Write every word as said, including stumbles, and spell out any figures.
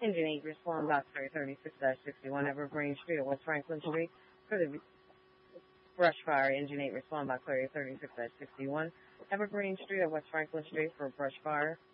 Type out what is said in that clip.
Engine eight, respond box area thirty-six sixty-one, Evergreen Street at West Franklin Street for the brush fire. Engine eight, respond box area thirty-six sixty-one, Evergreen Street at West Franklin Street for brush fire.